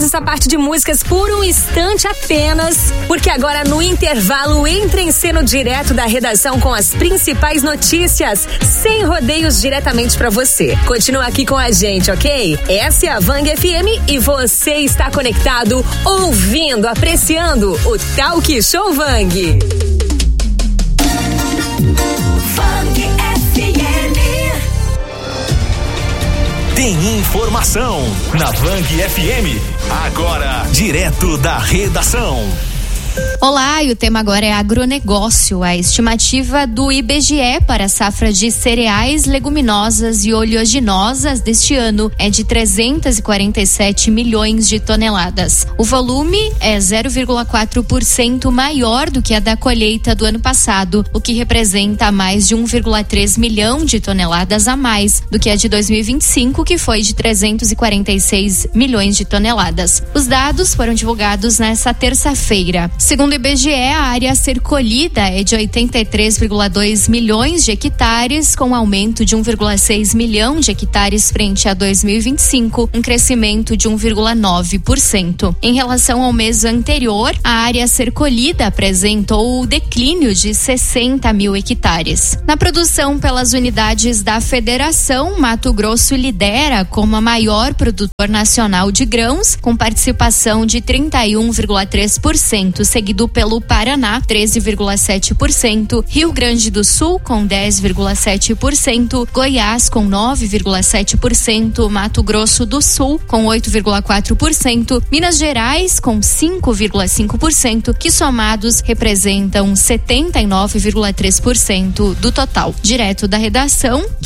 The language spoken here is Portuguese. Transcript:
pausa essa parte de músicas por um instante apenas, porque agora no intervalo entra em cena direto da redação com as principais notícias, sem rodeios, diretamente pra você. Continua aqui com a gente, ok? Essa é a Vang FM e você está conectado, ouvindo, apreciando o Talk Show Vang. Tem informação na Vang FM. Agora, direto da redação. Olá, e o tema agora é agronegócio. A estimativa do IBGE para a safra de cereais, leguminosas e oleaginosas deste ano é de 347 milhões de toneladas. O volume é 0,4% maior do que a da colheita do ano passado, o que representa mais de 1,3 milhão de toneladas a mais do que a de 2025, que foi de 346 milhões de toneladas. Os dados foram divulgados nesta terça-feira. Segundo o IBGE, a área a ser colhida é de 83,2 milhões de hectares, com aumento de 1,6 milhão de hectares frente a 2025, um crescimento de 1,9%. Em relação ao mês anterior, a área a ser colhida apresentou o declínio de 60 mil hectares. Na produção pelas unidades da Federação, Mato Grosso lidera como a maior produtor nacional de grãos, com participação de 31,3%, seguido pelo Paraná, 13,7%, Rio Grande do Sul, com 10,7%, Goiás, com 9,7%, Mato Grosso do Sul, com 8,4%, Minas Gerais, com 5,5%, que somados representam 79,3% do total. Direto da redação,